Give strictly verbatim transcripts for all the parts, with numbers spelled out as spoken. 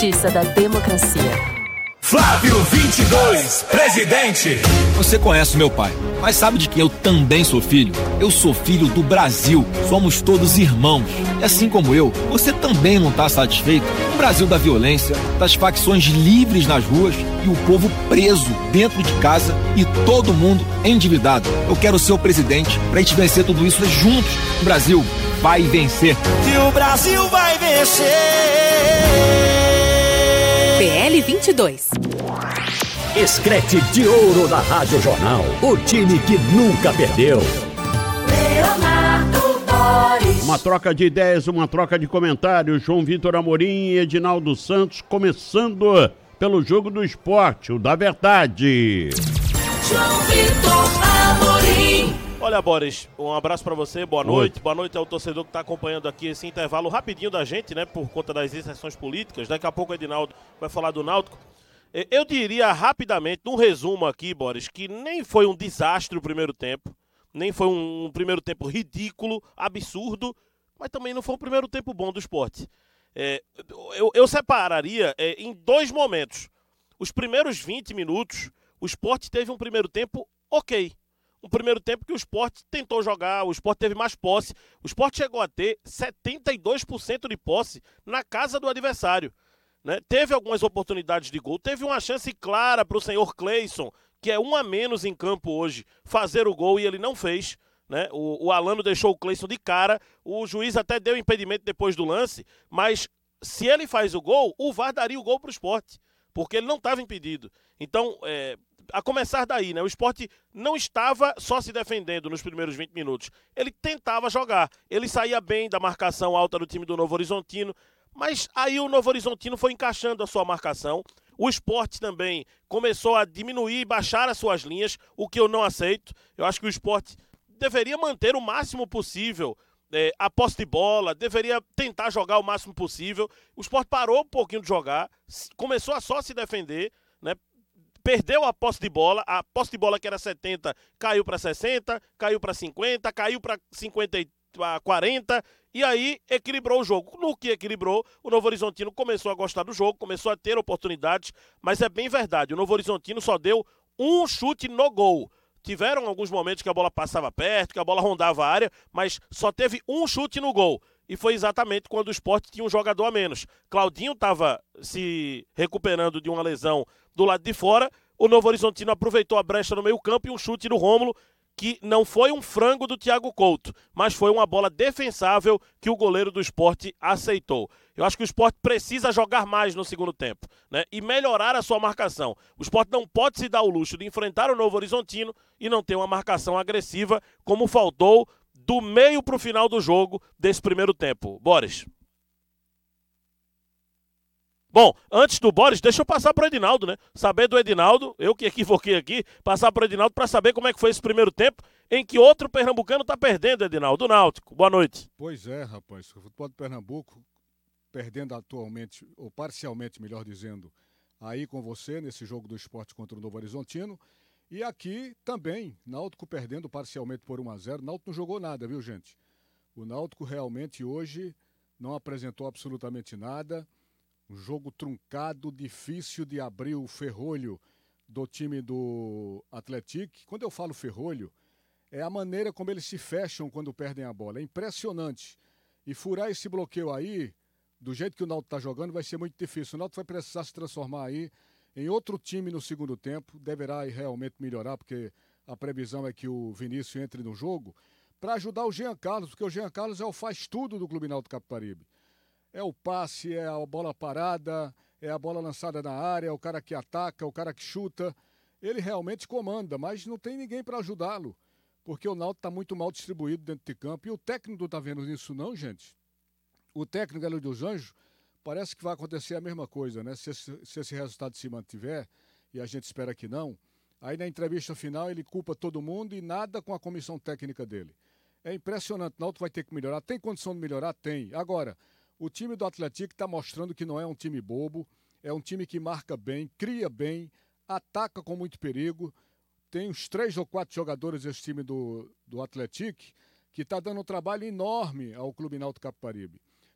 justiça da democracia. Flávio vinte e dois, presidente. Você conhece meu pai, mas sabe de quem eu também sou filho? Eu sou filho do Brasil. Somos todos irmãos. E assim como eu, você também não está satisfeito com o Brasil da violência, das facções livres nas ruas e o povo preso dentro de casa e todo mundo endividado. Eu quero ser o presidente para a gente vencer tudo isso juntos. O Brasil vai vencer. E o Brasil vai vencer. P L vinte e dois. Escrete de ouro da Rádio Jornal. O time que nunca perdeu. Leonardo Boris. Uma troca de ideias, uma troca de comentários. João Vitor Amorim e Edinaldo Santos, começando pelo Jogo do Esporte, o da verdade. João Vitor Amorim. Olha, Boris, um abraço pra você, boa Oi. noite. Boa noite ao torcedor que tá acompanhando aqui esse intervalo rapidinho da gente, né, por conta das inserções políticas. Daqui a pouco o Edinaldo vai falar do Náutico. Eu diria rapidamente, num resumo aqui, Boris, que nem foi um desastre o primeiro tempo, nem foi um, um primeiro tempo ridículo, absurdo, mas também não foi um primeiro tempo bom do Sport. É, eu, eu separaria é, em dois momentos. Os primeiros vinte minutos, o Sport teve um primeiro tempo ok. Um primeiro tempo que o Sport tentou jogar, o Sport teve mais posse. O Sport chegou a ter setenta e dois por cento de posse na casa do adversário. Né? Teve algumas oportunidades de gol, teve uma chance clara para o senhor Cleison, que é um a menos em campo hoje, fazer o gol e ele não fez. Né? O, o Alano deixou o Cleison de cara, o juiz até deu impedimento depois do lance, mas se ele faz o gol, o V A R daria o gol para o Sport, porque ele não estava impedido. Então, é, a começar daí, né? O Sport não estava só se defendendo nos primeiros vinte minutos, ele tentava jogar, ele saía bem da marcação alta do time do Novo Horizontino, mas aí o Novo Horizontino foi encaixando a sua marcação. O Sport também começou a diminuir e baixar as suas linhas, o que eu não aceito. Eu acho que o Sport deveria manter o máximo possível é, a posse de bola, deveria tentar jogar o máximo possível. O Sport parou um pouquinho de jogar, começou a só se defender, né? Perdeu a posse de bola, a posse de bola que era setenta caiu para sessenta, caiu para cinquenta, caiu para cinquenta e quarenta, e aí equilibrou o jogo. No que equilibrou, o Novo Horizontino começou a gostar do jogo, começou a ter oportunidades, mas é bem verdade, o Novo Horizontino só deu um chute no gol. Tiveram alguns momentos que a bola passava perto, que a bola rondava a área, mas só teve um chute no gol. E foi exatamente quando o Sport tinha um jogador a menos. Claudinho estava se recuperando de uma lesão do lado de fora, o Novo Horizontino aproveitou a brecha no meio campo e um chute do Rômulo, que não foi um frango do Thiago Couto, mas foi uma bola defensável que o goleiro do Sport aceitou. Eu acho que o Sport precisa jogar mais no segundo tempo, né, e melhorar a sua marcação. O Sport não pode se dar o luxo de enfrentar o Novo Horizontino e não ter uma marcação agressiva, como faltou do meio para o final do jogo desse primeiro tempo. Boris. Bom, antes do Boris, deixa eu passar para o Edinaldo, né? Saber do Edinaldo, eu que equivoquei aqui, passar para o Edinaldo para saber como é que foi esse primeiro tempo em que outro pernambucano está perdendo, Edinaldo, do Náutico. Boa noite. Pois é, rapaz, o futebol do Pernambuco perdendo atualmente, ou parcialmente, melhor dizendo, aí com você, nesse jogo do Sport contra o Novo Horizontino, e aqui também, Náutico perdendo parcialmente por um a zero, Náutico não jogou nada, viu, gente? O Náutico realmente hoje não apresentou absolutamente nada. Um jogo truncado, difícil de abrir o ferrolho do time do Atlético. Quando eu falo ferrolho, é a maneira como eles se fecham quando perdem a bola. É impressionante. E furar esse bloqueio aí, do jeito que o Náutico está jogando, vai ser muito difícil. O Náutico vai precisar se transformar aí em outro time no segundo tempo. Deverá realmente melhorar, porque a previsão é que o Vinícius entre no jogo, para ajudar o Jean Carlos, porque o Jean Carlos é o faz-tudo do Clube Náutico Capibaribe. É o passe, é a bola parada, é a bola lançada na área, é o cara que ataca, é o cara que chuta. Ele realmente comanda, mas não tem ninguém para ajudá-lo, porque o Náutico está muito mal distribuído dentro de campo. E o técnico não está vendo isso não, gente. O técnico Hélio dos Anjos, parece que vai acontecer a mesma coisa, né? Se esse, se esse resultado se mantiver, e a gente espera que não, aí na entrevista final ele culpa todo mundo e nada com a comissão técnica dele. É impressionante, o Náutico vai ter que melhorar. Tem condição de melhorar? Tem. Agora, o time do Atlético está mostrando que não é um time bobo, é um time que marca bem, cria bem, ataca com muito perigo. Tem uns três ou quatro jogadores desse time do, do Atlético que está dando um trabalho enorme ao Clube Náutico Capibaribe.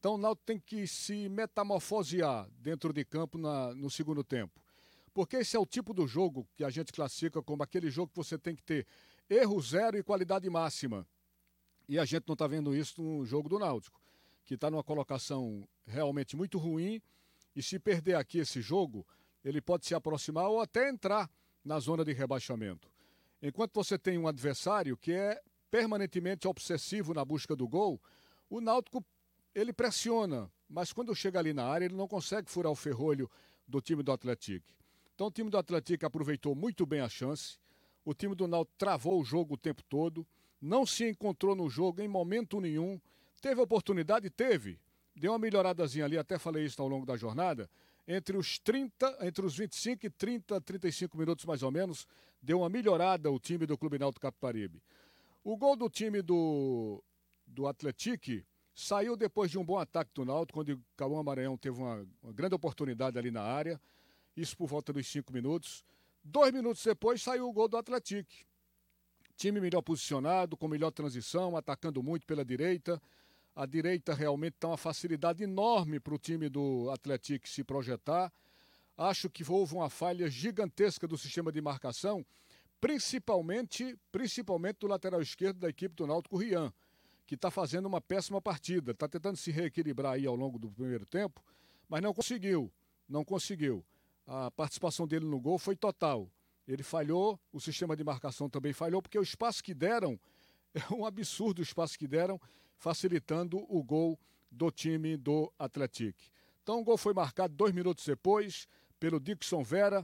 Então o Náutico tem que se metamorfosear dentro de campo na, no segundo tempo. Porque esse é o tipo do jogo que a gente classifica como aquele jogo que você tem que ter erro zero e qualidade máxima. E a gente não está vendo isso no jogo do Náutico, que está numa colocação realmente muito ruim. E se perder aqui esse jogo, ele pode se aproximar ou até entrar na zona de rebaixamento. Enquanto você tem um adversário que é permanentemente obsessivo na busca do gol, o Náutico ele pressiona, mas quando chega ali na área ele não consegue furar o ferrolho do time do Atlético. Então o time do Atlético aproveitou muito bem a chance, o time do Náutico travou o jogo o tempo todo, não se encontrou no jogo em momento nenhum, teve oportunidade? Teve. Deu uma melhoradazinha ali, até falei isso ao longo da jornada, entre os trinta, entre os vinte e cinco e trinta, trinta e cinco minutos mais ou menos, deu uma melhorada o time do Clube Náutico Capibaribe. O gol do time do, do Atlético saiu depois de um bom ataque do Náutico, quando o Cauã Maranhão teve uma, uma grande oportunidade ali na área, isso por volta dos cinco minutos. Dois minutos depois saiu o gol do Atlético. Time melhor posicionado, com melhor transição, atacando muito pela direita. A direita realmente dá uma facilidade enorme para o time do Atlético se projetar. Acho que houve uma falha gigantesca do sistema de marcação, principalmente, principalmente do lateral esquerdo da equipe do Náutico, Rian, que está fazendo uma péssima partida. Está tentando se reequilibrar aí ao longo do primeiro tempo, mas não conseguiu. Não conseguiu. A participação dele no gol foi total. Ele falhou, o sistema de marcação também falhou, porque o espaço que deram, é um absurdo o espaço que deram, facilitando o gol do time do Atlético. Então o gol foi marcado dois minutos depois, pelo Dixon Vera.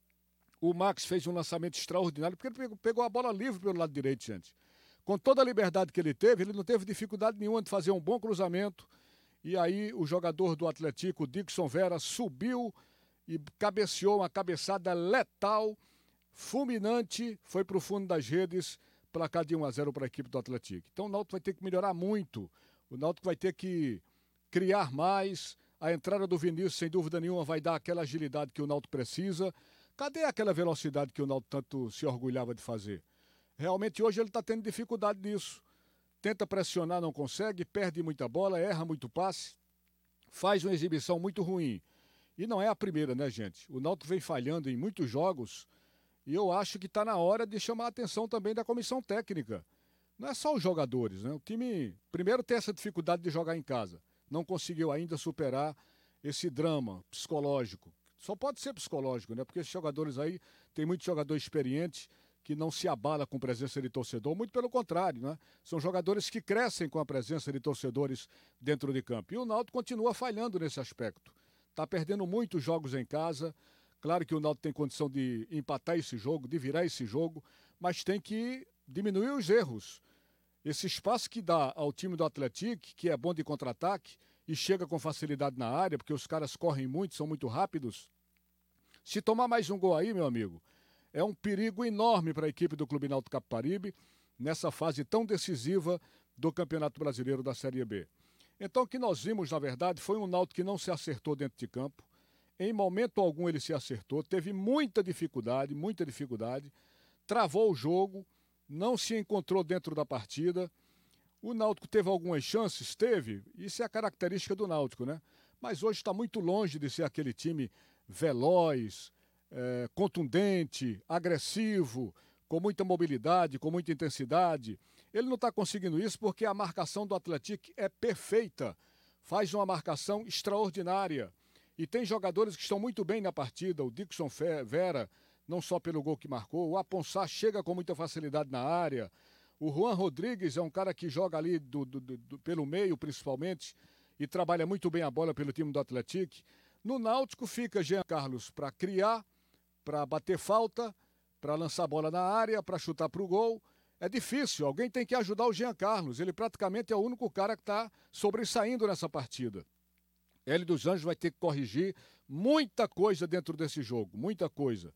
O Max fez um lançamento extraordinário, porque ele pegou, pegou a bola livre pelo lado direito, gente. Com toda a liberdade que ele teve, ele não teve dificuldade nenhuma de fazer um bom cruzamento. E aí o jogador do Atlético, o Dixon Vera, subiu e cabeceou uma cabeçada letal, fulminante, foi para o fundo das redes, placar de um a zero para a equipe do Atlético. Então o Náutico vai ter que melhorar muito, o Náutico vai ter que criar mais, a entrada do Vinícius, sem dúvida nenhuma, vai dar aquela agilidade que o Náutico precisa. Cadê aquela velocidade que o Náutico tanto se orgulhava de fazer? Realmente hoje ele está tendo dificuldade nisso. Tenta pressionar, não consegue, perde muita bola, erra muito passe, faz uma exibição muito ruim. E não é a primeira, né, gente? O Náutico vem falhando em muitos jogos e eu acho que está na hora de chamar a atenção também da comissão técnica. Não é só os jogadores, né? O time, primeiro, tem essa dificuldade de jogar em casa. Não conseguiu ainda superar esse drama psicológico. Só pode ser psicológico, né? Porque esses jogadores aí, tem muitos jogadores experientes que não se abala com presença de torcedor, muito pelo contrário, né? São jogadores que crescem com a presença de torcedores dentro de campo. E o Náutico continua falhando nesse aspecto. Está perdendo muitos jogos em casa. Claro que o Náutico tem condição de empatar esse jogo, de virar esse jogo, mas tem que diminuir os erros. Esse espaço que dá ao time do Atlético, que é bom de contra-ataque e chega com facilidade na área, porque os caras correm muito, são muito rápidos. Se tomar mais um gol aí, meu amigo, é um perigo enorme para a equipe do Clube Náutico Capibaribe nessa fase tão decisiva do Campeonato Brasileiro da Série B. Então o que nós vimos, na verdade, foi um Náutico que não se acertou dentro de campo. Em momento algum ele se acertou, teve muita dificuldade, muita dificuldade, travou o jogo, não se encontrou dentro da partida. O Náutico teve algumas chances? Teve. Isso é a característica do Náutico, né? Mas hoje está muito longe de ser aquele time veloz, é, contundente, agressivo, com muita mobilidade, com muita intensidade. Ele não está conseguindo isso porque a marcação do Atlético é perfeita. Faz uma marcação extraordinária. E tem jogadores que estão muito bem na partida. O Dixon Vera, não só pelo gol que marcou, o Aponsá chega com muita facilidade na área. O Juan Rodrigues é um cara que joga ali do, do, do, pelo meio, principalmente, e trabalha muito bem a bola pelo time do Atlético. No Náutico fica Jean Carlos para criar, para bater falta, para lançar a bola na área, para chutar para o gol. É difícil, alguém tem que ajudar o Jean Carlos. Ele praticamente é o único cara que está sobressaindo nessa partida. Hélio dos Anjos vai ter que corrigir muita coisa dentro desse jogo, muita coisa.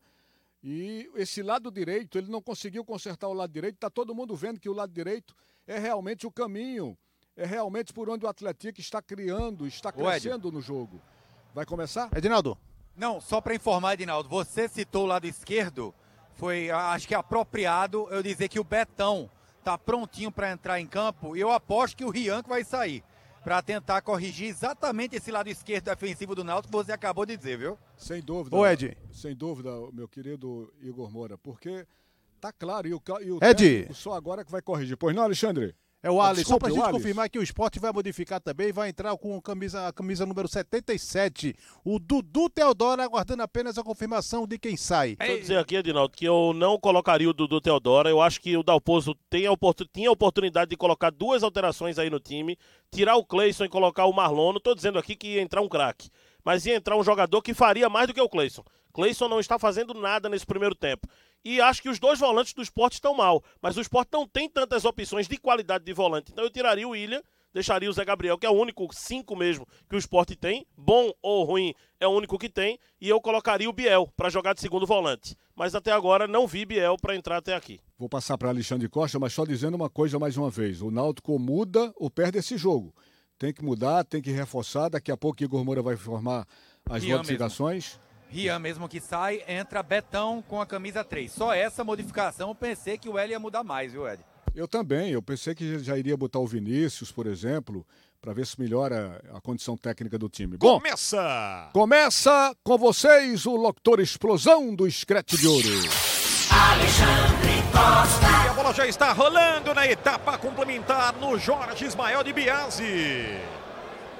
E esse lado direito, ele não conseguiu consertar o lado direito. Está todo mundo vendo que o lado direito é realmente o caminho, é realmente por onde o Atlético está criando, está crescendo no jogo. Vai começar? Edinaldo. Não, só para informar, Edinaldo, você citou o lado esquerdo, foi, acho que é apropriado eu dizer que o Betão está prontinho para entrar em campo e eu aposto que o Rian que vai sair. para tentar corrigir exatamente esse lado esquerdo defensivo do Náutico que você acabou de dizer, viu? Sem dúvida. Ô, Ed. Sem dúvida, meu querido Igor Moura, porque tá claro, e o, e o Ed. técnico só agora que vai corrigir. Pois não, Alexandre? É o Alisson, só Desculpe, pra o gente Alisson. confirmar que o Sport vai modificar também e vai entrar com a camisa, a camisa número setenta e sete. O Dudu Teodoro aguardando apenas a confirmação de quem sai. Deixa eu dizer aqui, Edinaldo, que eu não colocaria o Dudu Teodoro. Eu acho que o Dalpozo tem a oportun... tinha a oportunidade de colocar duas alterações aí no time, tirar o Cleison e colocar o Marlon. Não tô dizendo aqui que ia entrar um craque, mas ia entrar um jogador que faria mais do que o Cleison. Cleison não está fazendo nada nesse primeiro tempo. E acho que os dois volantes do Sport estão mal, mas o Sport não tem tantas opções de qualidade de volante. Então eu tiraria o William, deixaria o Zé Gabriel, que é o único cinco mesmo que o Sport tem, bom ou ruim, é o único que tem, e eu colocaria o Biel para jogar de segundo volante. Mas até agora não vi Biel para entrar até aqui. Vou passar para Alexandre Costa, mas só dizendo uma coisa mais uma vez. O Náutico muda ou perde esse jogo. Tem que mudar, tem que reforçar. Daqui a pouco Igor Moura vai formar as Rian modificações. Rian mesmo que sai, entra Betão com a camisa três. Só essa modificação eu pensei que o Hélio ia mudar mais, viu, Ed? Eu também, eu pensei que já iria botar o Vinícius, por exemplo, para ver se melhora a condição técnica do time. Bom, Começa! começa com vocês o locutor explosão do Scratch de Ouro. Alexandre Costa. E a bola já está rolando na etapa complementar no Jorge Ismael de Biasi.